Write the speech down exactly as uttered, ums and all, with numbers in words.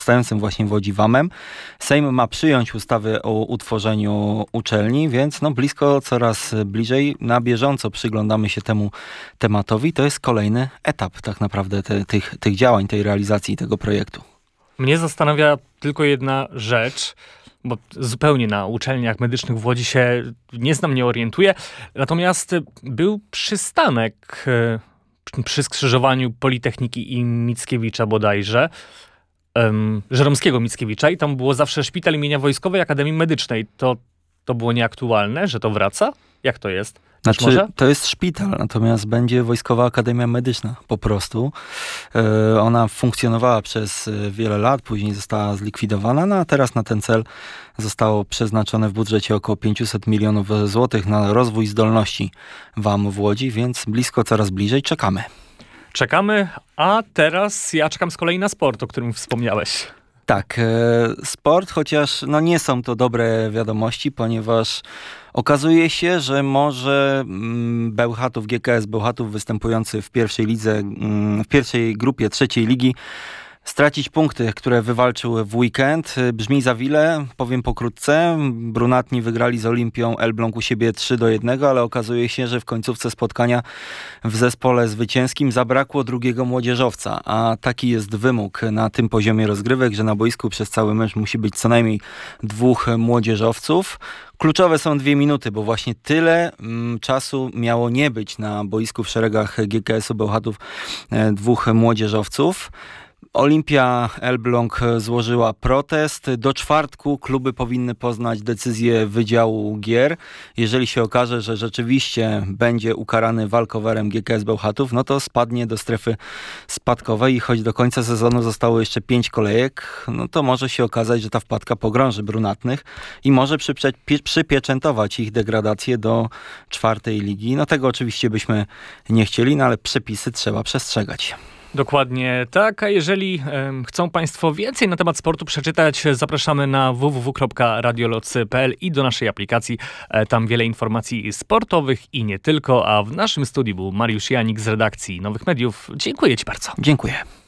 powstającym właśnie w Łodzi W A M-em. Sejm ma przyjąć ustawy o utworzeniu uczelni, więc no blisko, coraz bliżej. Na bieżąco przyglądamy się temu tematowi. To jest kolejny etap tak naprawdę te, tych, tych działań, tej realizacji tego projektu. Mnie zastanawia tylko jedna rzecz, bo zupełnie na uczelniach medycznych w Łodzi się nie znam, nie orientuję. Natomiast był przystanek przy skrzyżowaniu Politechniki i Mickiewicza bodajże, um, Żeromskiego Mickiewicza, i tam było zawsze szpital imienia Wojskowej Akademii Medycznej. To, to było nieaktualne, że to wraca? Jak to jest? Znaczy, może? to jest szpital, natomiast będzie Wojskowa Akademia Medyczna po prostu. Yy, ona funkcjonowała przez wiele lat, później została zlikwidowana, no a teraz na ten cel zostało przeznaczone w budżecie około pięćset milionów złotych na rozwój zdolności W A M w Łodzi, więc blisko, coraz bliżej, czekamy. Czekamy, a teraz ja czekam z kolei na sport, o którym wspomniałeś. Tak, e, sport, chociaż no nie są to dobre wiadomości, ponieważ okazuje się, że może mm, Bełchatów, G K S Bełchatów występujący w pierwszej lidze, mm, w pierwszej grupie trzeciej ligi stracić punkty, które wywalczył w weekend. Brzmi za wiele, powiem pokrótce. Brunatni wygrali z Olimpią Elbląg u siebie trzy do jednego, ale okazuje się, że w końcówce spotkania w zespole zwycięskim zabrakło drugiego młodzieżowca, a taki jest wymóg na tym poziomie rozgrywek, że na boisku przez cały mecz musi być co najmniej dwóch młodzieżowców. Kluczowe są dwie minuty, bo właśnie tyle mm, czasu miało nie być na boisku w szeregach G K S-u Bełchatów e, dwóch młodzieżowców. Olimpia Elbląg złożyła protest. Do czwartku kluby powinny poznać decyzję Wydziału Gier. Jeżeli się okaże, że rzeczywiście będzie ukarany walkowerem G K S Bełchatów, no to spadnie do strefy spadkowej i choć do końca sezonu zostało jeszcze pięć kolejek, no to może się okazać, że ta wpadka pogrąży brunatnych i może przyprze- przypieczętować ich degradację do czwartej ligi. No tego oczywiście byśmy nie chcieli, no ale przepisy trzeba przestrzegać. Dokładnie tak, a jeżeli um, chcą Państwo więcej na temat sportu przeczytać, zapraszamy na w w w kropka radiolocy kropka p l i do naszej aplikacji. E, tam wiele informacji sportowych i nie tylko, a w naszym studiu był Mariusz Janik z redakcji Nowych Mediów. Dziękuję Ci bardzo. Dziękuję.